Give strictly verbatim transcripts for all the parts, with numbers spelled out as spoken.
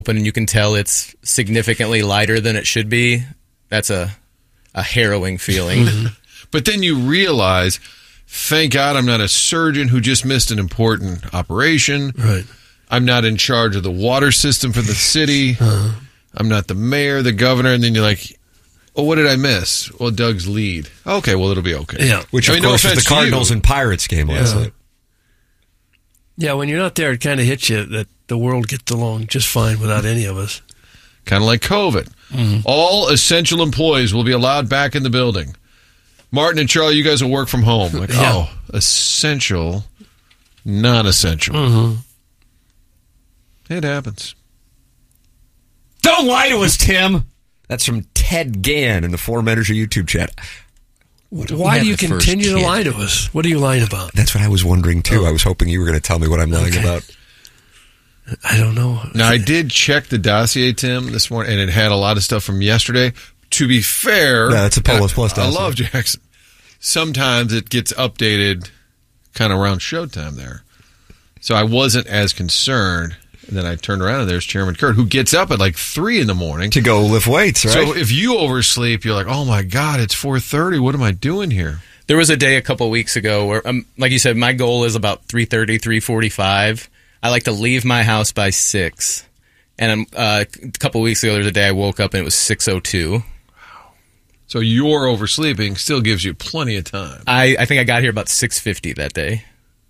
and you can tell it's significantly lighter than it should be, that's a a harrowing feeling. But then you realize, thank God I'm not a surgeon who just missed an important operation. Right. I'm not in charge of the water system for the city. Uh-huh. I'm not the mayor, the governor. And then you're like, oh, what did I miss? Well, Doug's lead. Okay, well, it'll be okay. Yeah. Which, I of mean, no course, was offense the to Cardinals you. and Pirates game last Yeah. night. Yeah, when you're not there, it kind of hits you that the world gets along just fine without any of us. Kind of like COVID. Mm-hmm. All essential employees will be allowed back in the building. Martin and Charlie, you guys will work from home. Like, Yeah. oh, essential, non-essential. Mm-hmm. It happens. Don't lie to us, Tim. That's from Ted Gann in the Forum Energy YouTube chat. What, Why do you continue to lie to us? What are you lying about? That's what I was wondering, too. Oh. I was hoping you were going to tell me what I'm lying Okay. about. I don't know. Now, I did check the dossier, Tim, this morning, and it had a lot of stuff from yesterday. To be fair, Yeah, it's a Polos Plus I, I dossier. love Jackson. Sometimes it gets updated kind of around showtime there. So I wasn't as concerned. And then I turned around and there's Chairman Kurt, who gets up at like three in the morning. To go lift weights, right? So if you oversleep, you're like, oh my God, it's four thirty. What am I doing here? There was a day a couple weeks ago where, um, like you said, my goal is about three thirty, three forty-five. I like to leave my house by six. And uh, a couple weeks ago, there was a day I woke up and it was six oh two. So your oversleeping still gives you plenty of time. I, I think I got here about six fifty that day.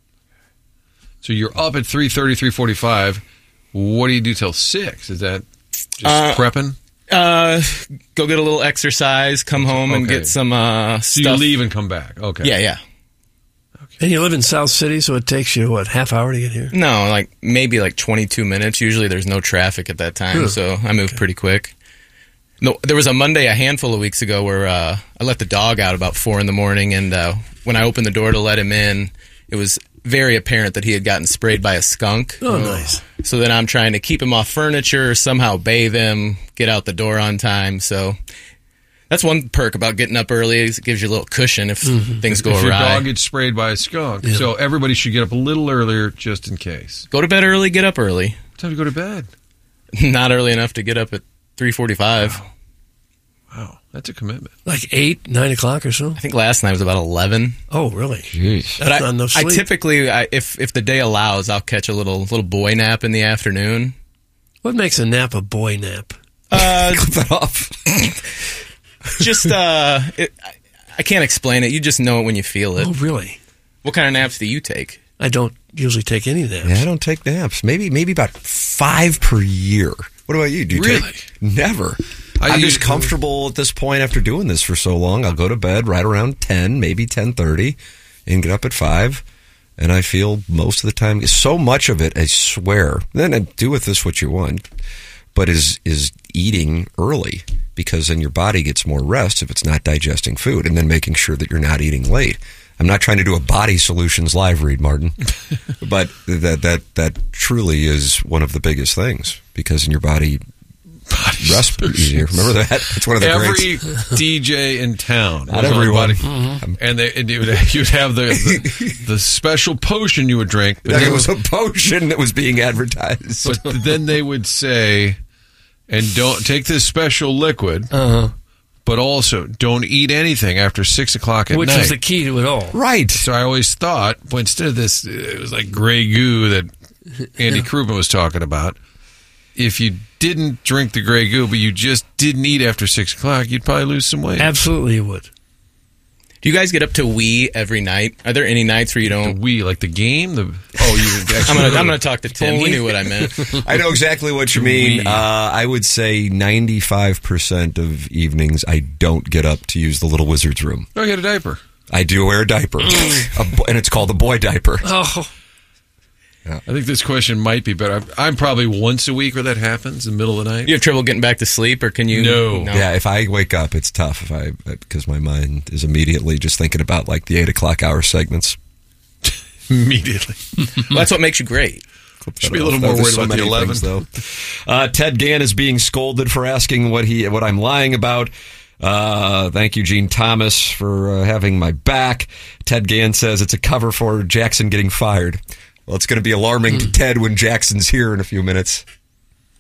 So you're up at three thirty, three forty-five. What do you do till six? Is that just Uh, prepping? Uh, go get a little exercise, come home and Okay. get some uh, So stuff. you leave and come back. Okay. Yeah, yeah. And you live in South City, so it takes you, what, half hour to get here? No, like maybe like twenty-two minutes. Usually there's no traffic at that time, Huh. so I move pretty quick. No, there was a Monday a handful of weeks ago where uh, I let the dog out about four in the morning, and uh, when I opened the door to let him in, it was very apparent that he had gotten sprayed by a skunk. Oh, nice. So then I'm trying to keep him off furniture, somehow bathe him, get out the door on time. So that's one perk about getting up early. Is it gives you a little cushion if things go If your awry. dog gets sprayed by a skunk. Yeah. So everybody should get up a little earlier just in case. Go to bed early, get up early. What time do you go to bed? Not early enough to get up at three forty-five. Wow, that's a commitment. Like eight, nine o'clock or so? I think last night was about eleven. Oh, really? Jeez. But That's I, not enough I sleep. typically, I, if if the day allows, I'll catch a little little boy nap in the afternoon. What makes a nap a boy nap? Uh, Cut that off. just uh, it, I, I can't explain it. You just know it when you feel it. Oh, really? What kind of naps do you take? I don't usually take any naps. Yeah, I don't take naps. Maybe maybe about five per year. What about you? Do you Really? take? Never. I I'm use- just comfortable at this point after doing this for so long. I'll go to bed right around ten, maybe ten thirty, and get up at five. And I feel most of the time, so much of it, I swear, then do with this what you want, but is is eating early, because then your body gets more rest if it's not digesting food, and then making sure that you're not eating late. I'm not trying to do a Body Solutions live read, Martin, but that that that truly is one of the biggest things, because in your body, Body rest Solutions. easier. Remember that? It's one of the Every greats. D J in town. Not was on everyone. Body- Mm-hmm. And, they, and you would, you'd have the, the the special potion you would drink. But, Like then, it was a potion that was being advertised. but then they would say, and don't take this special liquid, Uh-huh. but also don't eat anything after six o'clock at Which night. was the key to it all. Right. So I always thought, well, instead of this, it was like gray goo that Andy Yeah. Krugman was talking about. If you didn't drink the gray goo, but you just didn't eat after six o'clock, you'd probably lose some weight. Absolutely you would. Do you guys get up to wee every night? Are there any nights where you The don't? we, like the game? The Oh, you I'm gonna I'm gonna talk to Tim. He knew what I meant. I know exactly what you mean. Uh, I would say ninety-five percent of evenings I don't get up to use the Little Wizard's room. Oh, get a diaper. I do wear a diaper, a bo- and it's called a boy diaper. Oh, I think this question might be better. I'm, I'm probably once a week where that happens in the middle of the night. You have trouble getting back to sleep, or can you? No. Yeah, if I wake up, it's tough. If I because my mind is immediately just thinking about like the eight o'clock hour segments. Immediately. Well, that's what makes you great. Should be a little more worried about the eleven. though. Uh, Ted Gann is being scolded for asking what he what I'm lying about. Uh, thank you, Gene Thomas, for uh, having my back. Ted Gann says it's a cover for Jackson getting fired. Well, it's going to be alarming to Ted when Jackson's here in a few minutes.